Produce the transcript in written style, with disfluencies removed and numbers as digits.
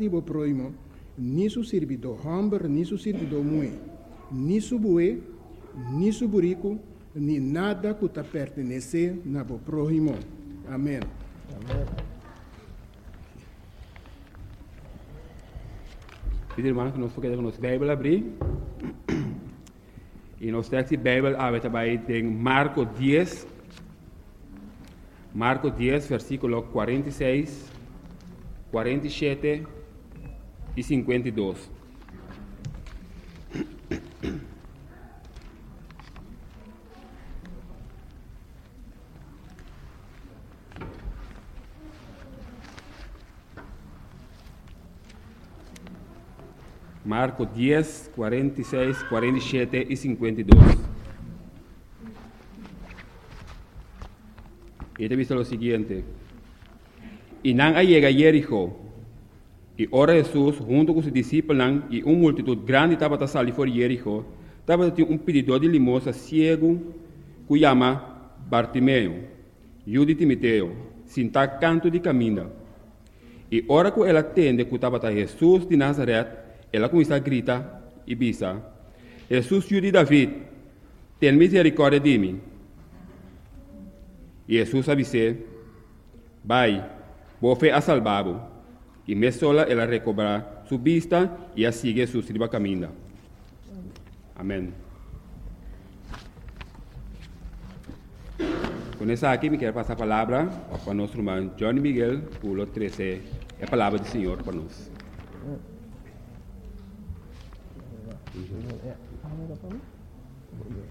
dibo prójimo, ni su servidor hombre, ni su servidor mujer, ni su buey, ni su burrico, ni nada que te pertenece a bo prójimo. Amén. Pedir irmãos que nós queremos nos Bíblia abrir. E nós temos a Bíblia aberta em Marcos 10. Marcos 10, versículo 46, 47 e 52. Marcos 10, 46, 47 e 52. Y te dice lo siguiente. Y nan llega a Jericó. Y ora Jesús, junto con sus discípulos, y una multitud grande estaba a salir por Jericó, estaba un pedidor de limosna ciego, que llama Bartimeo, hijo de Timoteo, sinta canto de camino. Y ora que él atende que estaba a Jesús de Nazaret, ela começa a gritar e diz: Jesus, filho de David, tem misericórdia de mim. E Jesus disse: vai, boa fé a salvado. E me sola ela recobra sua vista e a sigue Jesus riba caminho. Amém. Com essa aqui, me quero passar a palavra para nosso irmão Johnny Miguel, pulo 13, a palavra do Senhor para nós.